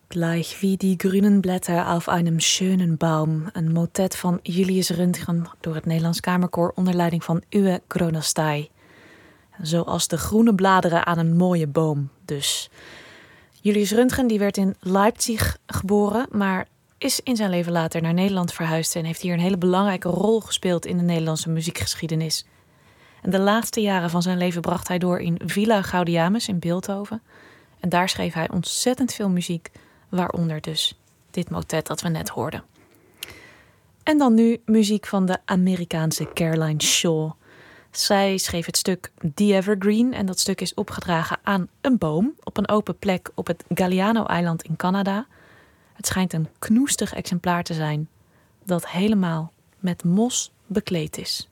Gleich wie die grünen Blätter auf einem schönen Baum. Een motet van Julius Röntgen door het Nederlands Kamerkoor onder leiding van Uwe Gronestay. Zoals de groene bladeren aan een mooie boom dus. Julius Röntgen die werd in Leipzig geboren, maar is in zijn leven later naar Nederland verhuisd en heeft hier een hele belangrijke rol gespeeld in de Nederlandse muziekgeschiedenis. En de laatste jaren van zijn leven bracht hij door in Villa Gaudiamus in Bilthoven. En daar schreef hij ontzettend veel muziek, waaronder dus dit motet dat we net hoorden. En dan nu muziek van de Amerikaanse Caroline Shaw. Zij schreef het stuk The Evergreen en dat stuk is opgedragen aan een boom op een open plek op het Galiano-eiland in Canada. Het schijnt een knoestig exemplaar te zijn dat helemaal met mos bekleed is.